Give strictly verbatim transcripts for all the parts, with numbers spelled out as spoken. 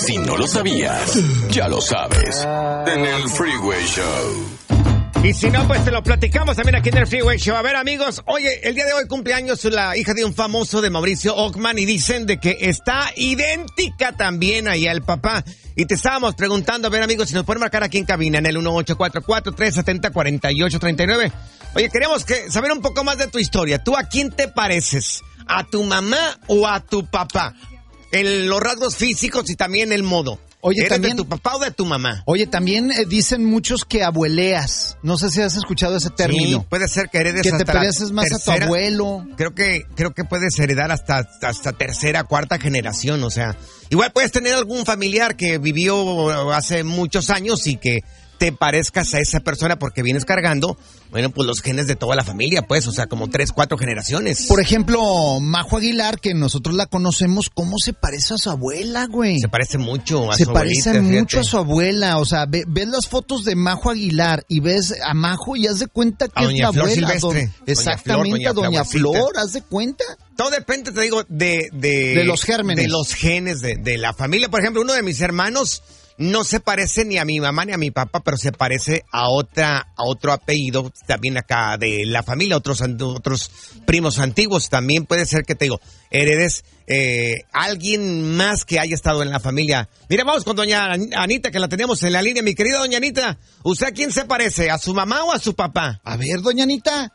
Si no lo sabías, ya lo sabes. En el Freeway Show. Y si no, pues te lo platicamos también aquí en el Freeway Show. A ver, amigos, oye, el día de hoy cumpleaños la hija de un famoso, de Mauricio Ockman, y dicen de que está idéntica también ahí al papá. Y te estábamos preguntando, a ver, amigos, si nos pueden marcar aquí en cabina en el uno ocho cuatro cuatro, tres siete cero, cuatro ocho tres nueve. Oye, queremos que saber un poco más de tu historia. ¿Tú a quién te pareces? ¿A tu mamá o a tu papá? En los rasgos físicos y también el modo. Oye, ¿eres también, de tu papá o de tu mamá? Oye, también eh, dicen muchos que abueleas. No sé si has escuchado ese término. Sí, puede ser que heredes que hasta te pareces más tercera, a tu abuelo. Creo que creo que puedes heredar hasta, hasta tercera, cuarta generación, o sea. Igual puedes tener algún familiar que vivió hace muchos años y que te parezcas a esa persona porque vienes cargando, bueno, pues los genes de toda la familia, pues, o sea, como tres, cuatro generaciones. Por ejemplo, Majo Aguilar, que nosotros la conocemos, ¿cómo se parece a su abuela, güey? Se parece mucho a se su abuelita. Se parece fíjate. mucho a su abuela, o sea, ve, ves las fotos de Majo Aguilar y ves a Majo y haz de cuenta que a es Doña la Flor abuela. Silvestre. Don, exactamente, a Doña, Doña Flor, haz de cuenta. Todo depende, te digo, de... De, de los gérmenes. De los genes de, de la familia. Por ejemplo, uno de mis hermanos no se parece ni a mi mamá ni a mi papá, pero se parece a otra, a otro apellido también acá de la familia, otros, otros primos antiguos. También puede ser que te digo, heredes eh, alguien más que haya estado en la familia. Mira, vamos con doña Anita, que la tenemos en la línea. Mi querida doña Anita, ¿usted a quién se parece? ¿A su mamá o a su papá? A ver, doña Anita.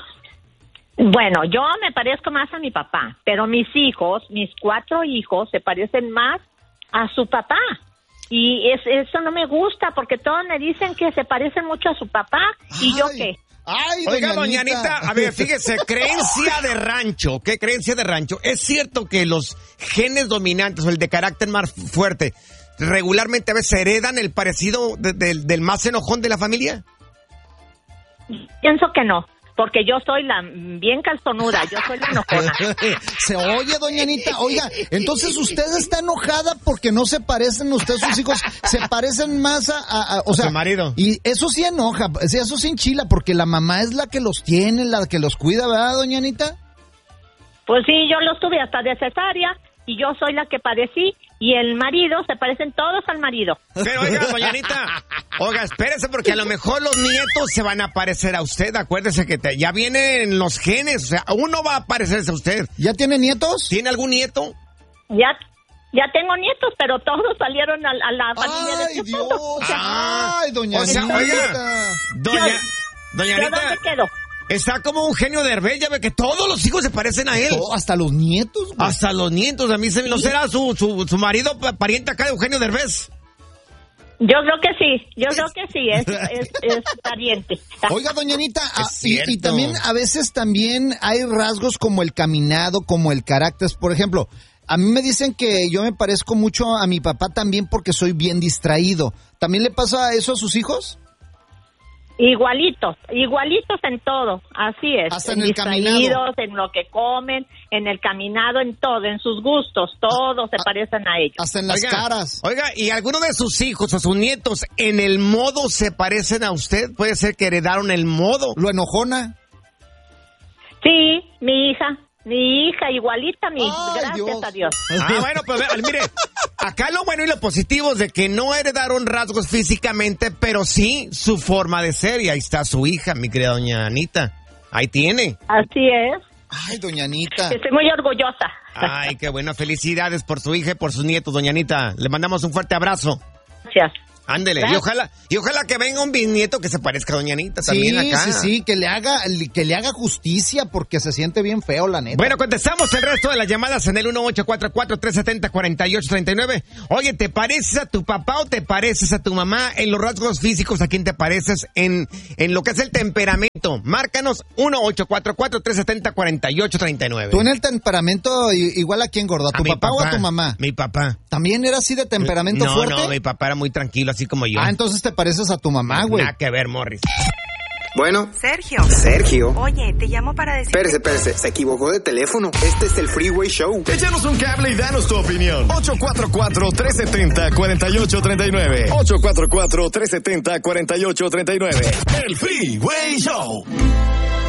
Bueno, yo me parezco más a mi papá, pero mis hijos, mis cuatro hijos, se parecen más a su papá. Y es, eso no me gusta porque todos me dicen que se parecen mucho a su papá. ¿Y ay, yo qué? Ay, Oiga, doña Anita. doña Anita, a ver, fíjese, creencia de rancho, ¿qué creencia de rancho? ¿Es cierto que los genes dominantes o el de carácter más fuerte regularmente a veces heredan el parecido de, de, del más enojón de la familia? Pienso que no. Porque yo soy la bien calzonuda, yo soy la enojona. Se oye, doña Anita. Oiga, entonces usted está enojada porque no se parecen usted, sus hijos, se parecen más a, a, a o sea, su marido. Y eso sí enoja, eso sí enchila, porque la mamá es la que los tiene, la que los cuida, ¿verdad, doña Anita? Pues sí, yo los tuve hasta de cesárea y yo soy la que padecí. Y el marido, se parecen todos al marido. Pero oiga, doña Anita, oiga, espérese porque a lo mejor los nietos se van a parecer a usted. Acuérdese que te, ya vienen los genes, o sea, uno va a parecerse a usted. ¿Ya tiene nietos? ¿Tiene algún nieto? Ya, ya tengo nietos, pero todos salieron a, a la familia de ¡Ay, mi Dios! esposo. O sea, ¡Ay, doña o sea, Anita! oiga, doña, doña ¿yo Anita, dónde quedo? está como un genio de Derbez, ya ve que todos los hijos se parecen a él. Oh, hasta los nietos, güey. Hasta los nietos, a mí se me no será su, su, su marido pariente acá de Eugenio Derbez. Yo creo que sí, yo creo que sí, es, es, es pariente. Oiga, doña Anita, ah, Es y, cierto. y también a veces también hay rasgos como el caminado, como el carácter. Por ejemplo, a mí me dicen que yo me parezco mucho a mi papá también porque soy bien distraído. ¿También le pasa eso a sus hijos? Igualitos, igualitos en todo, así es. Hasta en en el distraídos, caminado. en lo que comen, en el caminado, en todo, en sus gustos, todos se parecen a ellos. Hasta en las Oiga, caras. Oiga, ¿y alguno de sus hijos o sus nietos en el modo se parecen a usted? Puede ser que heredaron el modo. ¿Lo enojona? Sí, mi hija, mi hija igualita a mí, Ay, gracias Dios. a Dios. Ah, bueno, pues ve- mire, acá lo bueno y lo positivo es de que no heredaron rasgos físicamente, pero sí su forma de ser. Y ahí está su hija, mi querida doña Anita. Ahí tiene. Así es, Ay, doña Anita. estoy muy orgullosa. Ay, qué bueno. Felicidades por su hija y por sus nietos, doña Anita. Le mandamos un fuerte abrazo. Gracias. Ándele. Y Gracias. ojalá, y ojalá que venga un bisnieto que se parezca a doña Anita también Sí, acá. sí, sí, que le haga, que le haga justicia porque se siente bien feo, la neta. Bueno, contestamos el resto de las llamadas en el uno ocho cuatro cuatro, tres siete cero, cuatro ocho tres nueve. Oye, ¿te pareces a tu papá o te pareces a tu mamá en los rasgos físicos? ¿A quién te pareces en, en lo que es el temperamento? Márcanos uno ocho cuatro cuatro, tres siete cero, cuatro ocho tres nueve. ¿Tú en el temperamento i- igual a quién, gordo? ¿A tu mi papá, o a tu mamá? Mi papá. ¿También era así de temperamento no, fuerte? No, mi papá era muy tranquilo, así como yo. Ah, entonces te pareces a tu mamá, güey. Nada que ver, Morris. Bueno, Sergio. Sergio. Oye, te llamo para decir... Espérese, espérese, se equivocó de teléfono. Este es el Freeway Show. Échanos un cable y danos tu opinión. ocho cuatro cuatro, tres siete cero, cuatro ocho tres nueve. ocho cuatro cuatro, tres siete cero, cuatro ocho tres nueve. El Freeway Show.